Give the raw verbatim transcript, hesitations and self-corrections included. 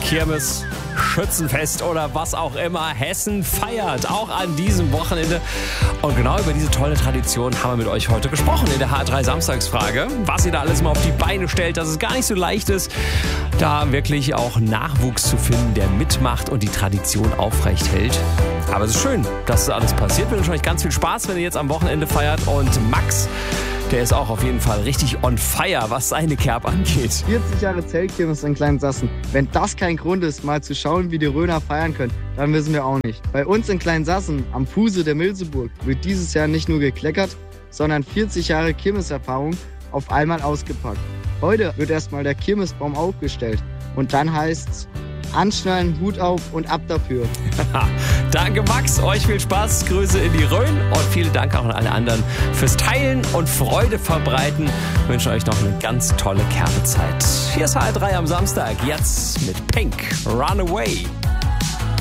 Kirmes, Schützenfest oder was auch immer. Hessen feiert auch an diesem Wochenende. Und genau über diese tolle Tradition haben wir mit euch heute gesprochen in der H drei Samstagsfrage. Was ihr da alles mal auf die Beine stellt, dass es gar nicht so leicht ist, da wirklich auch Nachwuchs zu finden, der mitmacht und die Tradition aufrecht hält. Aber es ist schön, dass das alles passiert. Wir wünschen euch ganz viel Spaß, wenn ihr jetzt am Wochenende feiert. Und Max, der ist auch auf jeden Fall richtig on fire, was seine Kerb angeht. vierzig Jahre Zeltkirmes in Kleinsassen. Wenn das kein Grund ist, mal zu schauen, wie die Röner feiern können, dann wissen wir auch nicht. Bei uns in Kleinsassen, am Fuße der Milseburg, wird dieses Jahr nicht nur gekleckert, sondern vierzig Jahre Kirmeserfahrung auf einmal ausgepackt. Heute wird erstmal der Kirmesbaum aufgestellt und dann heißt's anschnallen, Hut auf und ab dafür. Danke Max, euch viel Spaß, Grüße in die Rhön und vielen Dank auch an alle anderen fürs Teilen und Freude verbreiten. Ich wünsche euch noch eine ganz tolle Kerbezeit. Hier ist H drei am Samstag, jetzt mit Pink, Runaway.